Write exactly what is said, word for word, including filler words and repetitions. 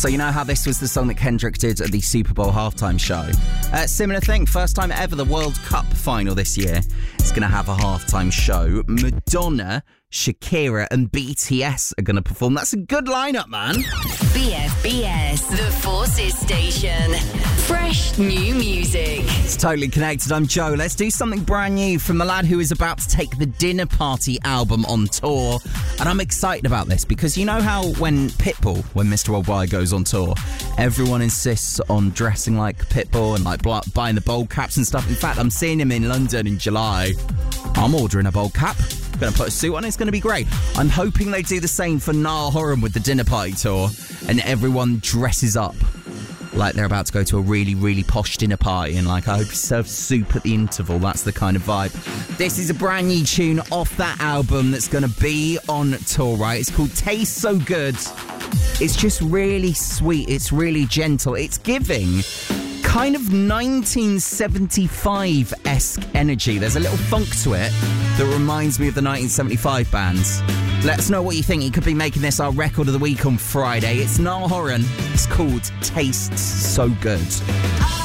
So you know how this was the song that Kendrick did at the Super Bowl halftime show? Uh, similar thing, first time ever, the World Cup final this year is going to have a halftime show. Madonna, Shakira and B T S are going to perform. That's a good lineup, man. B F B S, the Forces Station. Fresh new music. It's totally connected. I'm Joe. Let's do something brand new from the lad who is about to take the Dinner Party album on tour. And I'm excited about this because you know how when Pitbull, when Mister Worldwide goes on tour, everyone insists on dressing like Pitbull and like buying the bowl caps and stuff. In fact, I'm seeing him in London in July. I'm ordering a bowl cap. Going to put a suit on. It's going to be great. I'm hoping they do the same for Niall Horan with the Dinner Party tour and everyone dresses up like they're about to go to a really, really posh dinner party and like I hope you serve soup at the interval. That's the kind of vibe. This is a brand new tune off that album that's going to be on tour, right? It's called Taste So Good. It's just really sweet. It's really gentle. It's giving kind of nineteen seventy-five-esque energy. There's a little funk to it that reminds me of the nineteen seventy-five bands. Let us know what you think. He could be making this our record of the week on Friday. It's Niall Horan. It's called Tastes So Good.